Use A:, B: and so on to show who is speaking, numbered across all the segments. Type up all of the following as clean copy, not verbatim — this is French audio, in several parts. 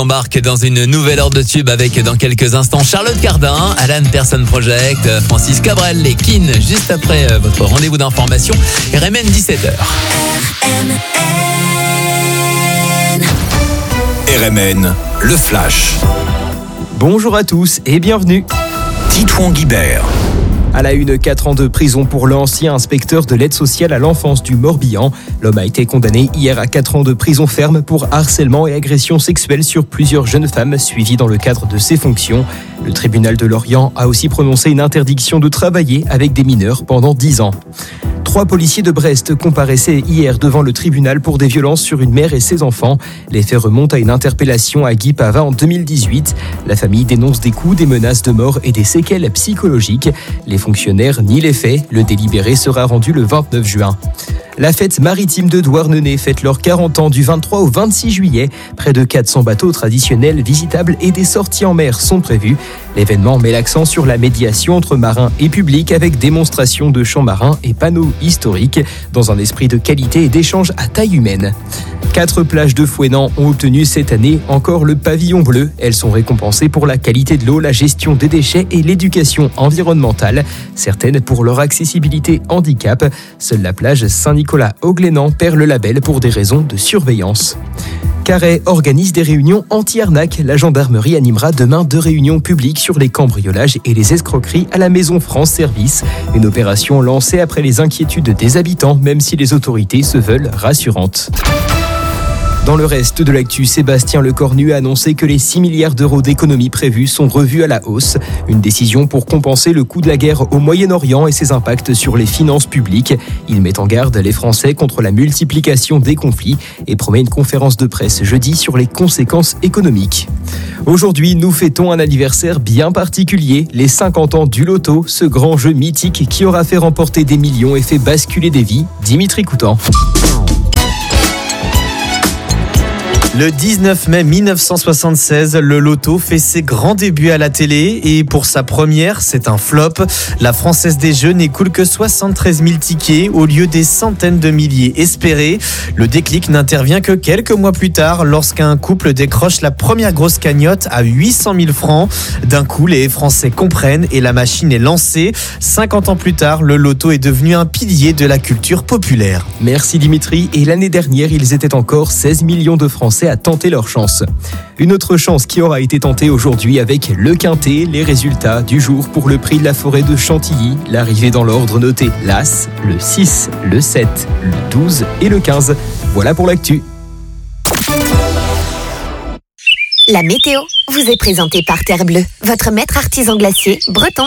A: On embarque dans une nouvelle heure de tube avec dans quelques instants Charlotte Cardin, Alan Person Project, Francis Cabrel et Kin juste après votre rendez-vous d'information. RMN 17h.
B: RMN, le Flash.
C: Bonjour à tous et bienvenue.
B: Titouan Guibert.
C: À la une, 4 ans de prison pour l'ancien inspecteur de l'aide sociale à l'enfance du Morbihan. L'homme a été condamné hier à 4 ans de prison ferme pour harcèlement et agression sexuelle sur plusieurs jeunes femmes suivies dans le cadre de ses fonctions. Le tribunal de Lorient a aussi prononcé une interdiction de travailler avec des mineurs pendant 10 ans. 3 policiers de Brest comparaissaient hier devant le tribunal pour des violences sur une mère et ses enfants. Les faits remontent à une interpellation à Guy Pavin en 2018. La famille dénonce des coups, des menaces de mort et des séquelles psychologiques. Les fonctionnaires nient les faits. Le délibéré sera rendu le 29 juin. La fête maritime de Douarnenez fête leurs 40 ans du 23 au 26 juillet. Près de 400 bateaux traditionnels, visitables et des sorties en mer sont prévus. L'événement met l'accent sur la médiation entre marins et public avec démonstration de chants marins et panneaux historiques dans un esprit de qualité et d'échange à taille humaine. 4 plages de Fouesnant ont obtenu cette année encore le pavillon bleu. Elles sont récompensées pour la qualité de l'eau, la gestion des déchets et l'éducation environnementale. Certaines pour leur accessibilité handicap. Seule la plage Saint-Nicolas-au-Glénan perd le label pour des raisons de surveillance. Carhaix organise des réunions anti-arnaque. La gendarmerie animera demain 2 réunions publiques sur les cambriolages et les escroqueries à la Maison France Service. Une opération lancée après les inquiétudes des habitants, même si les autorités se veulent rassurantes. Dans le reste de l'actu, Sébastien Lecornu a annoncé que les 6 milliards d'euros d'économies prévues sont revus à la hausse. Une décision pour compenser le coût de la guerre au Moyen-Orient et ses impacts sur les finances publiques. Il met en garde les Français contre la multiplication des conflits et promet une conférence de presse jeudi sur les conséquences économiques. Aujourd'hui, nous fêtons un anniversaire bien particulier, les 50 ans du Loto, ce grand jeu mythique qui aura fait remporter des millions et fait basculer des vies. Dimitri Coutan.
D: Le 19 mai 1976, le Loto fait ses grands débuts à la télé et pour sa première, c'est un flop. La Française des Jeux n'écoule que 73 000 tickets au lieu des centaines de milliers espérés. Le déclic n'intervient que quelques mois plus tard lorsqu'un couple décroche la première grosse cagnotte à 800 000 francs. D'un coup, les Français comprennent et la machine est lancée. 50 ans plus tard, le Loto est devenu un pilier de la culture populaire.
C: Merci Dimitri. Et l'année dernière, ils étaient encore 16 millions de Français à tenter leur chance. Une autre chance qui aura été tentée aujourd'hui avec le Quintet. Les résultats du jour pour le prix de la forêt de Chantilly. L'arrivée dans l'ordre noté l'As, le 6, le 7, le 12 et le 15. Voilà pour l'actu.
E: La météo vous est présentée par Terre Bleue, votre maître artisan glacier breton.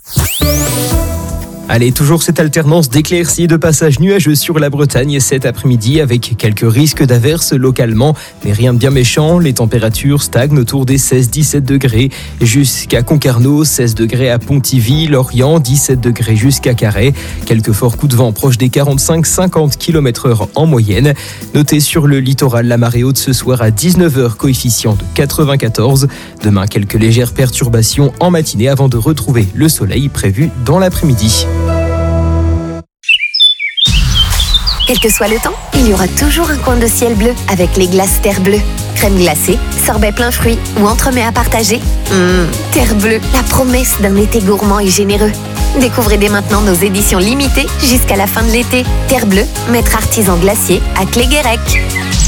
C: Allez, toujours cette alternance d'éclaircies et de passages nuageux sur la Bretagne cet après-midi avec quelques risques d'averses localement, mais rien de bien méchant. Les températures stagnent autour des 16-17 degrés jusqu'à Concarneau, 16 degrés à Pontivy, Lorient, 17 degrés jusqu'à Carhaix. Quelques forts coups de vent proches des 45-50 km/h en moyenne. Notez sur le littoral la marée haute ce soir à 19h, coefficient de 94. Demain, quelques légères perturbations en matinée avant de retrouver le soleil prévu dans l'après-midi.
E: Quel que soit le temps, il y aura toujours un coin de ciel bleu avec les glaces Terre Bleue. Crème glacée, sorbet plein fruits ou entremets à partager. Terre Bleue, la promesse d'un été gourmand et généreux. Découvrez dès maintenant nos éditions limitées jusqu'à la fin de l'été. Terre Bleue, maître artisan glacier à Cléguérec.